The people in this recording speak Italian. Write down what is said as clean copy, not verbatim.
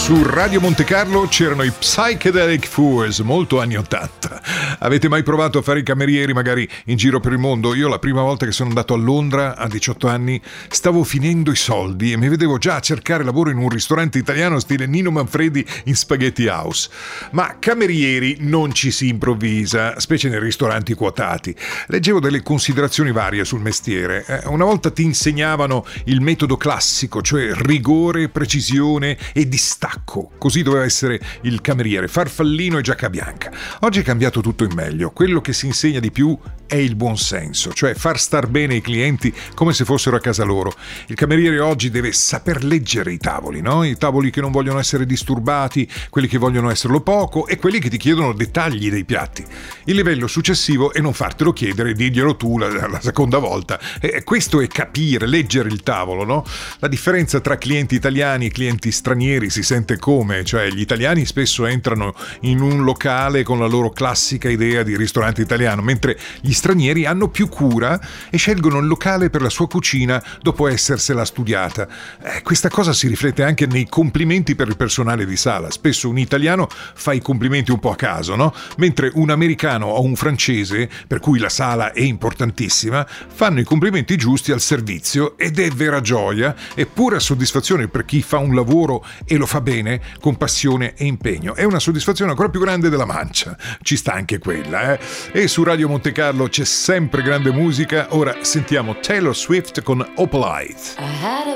Su Radio Monte Carlo c'erano i Psychedelic Furs, molto anni 80. Avete mai provato a fare i camerieri magari in giro per il mondo? Io la prima volta che sono andato a Londra a 18 anni stavo finendo i soldi e mi vedevo già a cercare lavoro in un ristorante italiano stile Nino Manfredi in Spaghetti House. Ma camerieri non ci si improvvisa, specie nei ristoranti quotati. Leggevo delle considerazioni varie sul mestiere. Una volta ti insegnavano il metodo classico, cioè rigore, precisione e distacco. Così doveva essere il cameriere, farfallino e giacca bianca. Oggi è cambiato tutto in meglio. Quello che si insegna di più è il buon senso, cioè far star bene i clienti come se fossero a casa loro. Il cameriere oggi deve saper leggere i tavoli, no? I tavoli che non vogliono essere disturbati, quelli che vogliono esserlo poco e quelli che ti chiedono dettagli dei piatti. Il livello successivo è non fartelo chiedere, diglielo tu la seconda volta. Questo è capire, leggere il tavolo, no? La differenza tra clienti italiani e clienti stranieri si sente come, cioè gli italiani spesso entrano in un locale con la loro classica idea di ristorante italiano, mentre gli stranieri hanno più cura e scelgono il locale per la sua cucina dopo essersela studiata. Questa cosa si riflette anche nei complimenti per il personale di sala. Spesso un italiano fa i complimenti un po' a caso, no? Mentre un americano o un francese, per cui la sala è importantissima, fanno i complimenti giusti al servizio ed è vera gioia e pura soddisfazione per chi fa un lavoro e lo fa bene, con passione e impegno. È una soddisfazione ancora più grande della mancia. Ci sta anche quella, E su Radio Monte Carlo c'è sempre grande musica. Ora sentiamo Taylor Swift con Opalite.